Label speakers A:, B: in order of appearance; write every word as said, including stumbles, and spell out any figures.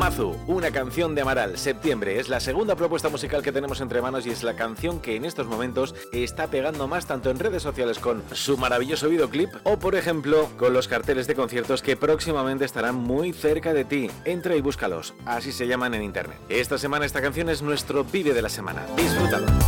A: Mazu, una canción de Amaral, Septiembre. Es la segunda propuesta musical que tenemos entre manos y es la canción que en estos momentos está pegando más tanto en redes sociales con su maravilloso videoclip o, por ejemplo, con los carteles de conciertos que próximamente estarán muy cerca de ti. Entra y búscalos, así se llaman en internet. Esta semana esta canción es nuestro pibe de la semana. Disfrútalo.